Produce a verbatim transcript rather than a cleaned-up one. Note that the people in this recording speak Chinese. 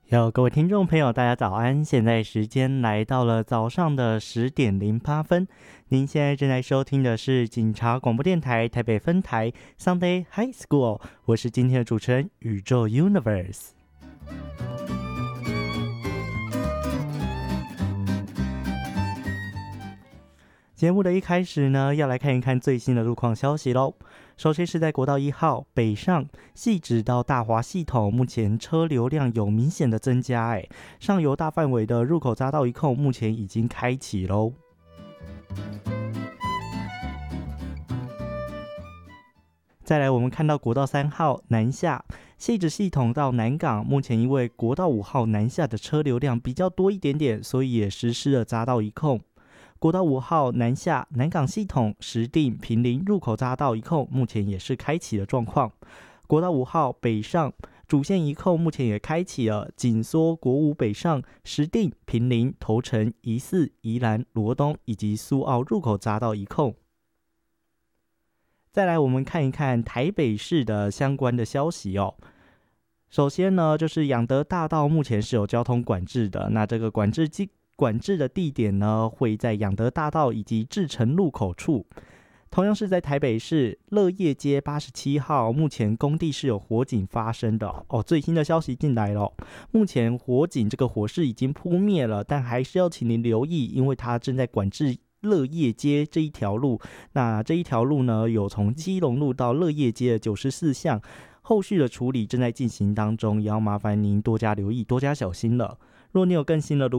有各位听众朋友，大家早安！现在时间来到了早上的十点零八分。您现在正在收听的是警察广播电台台北分台 Sunday High School， 我是今天的主持人宇宙 Universe。节目的一开始呢，要来看一看最新的路况消息咯。首先是在国道一号北上汐止到大华系统，目前车流量有明显的增加，哎，上游大范围的入口匝道一控目前已经开启咯。再来我们看到国道三号南下汐止系统到南港，目前因为国道五号南下的车流量比较多一点点，所以也实施了匝道一控。国道五号南下南港系统石碇坪林入口匝道一控目前也是开启的状况。国道五号北上主线一控目前也开启了，紧缩国五北上石碇坪林头城宜四宜兰罗东以及苏澳入口匝道一控。再来我们看一看台北市的相关的消息哦。首先呢，就是仰德大道目前是有交通管制的，那这个管制机管制的地点呢，会在仰德大道以及至诚路口处。同样是在台北市乐业街八十七号，目前工地是有火警发生的哦。最新的消息进来了，目前火警这个火势已经扑灭了，但还是要请您留意，因为它正在管制乐业街这一条路。那这一条路呢，有从基隆路到乐业街的九十四巷，后续的处理正在进行当中，也要麻烦您多加留意，多加小心了。若你有更新的路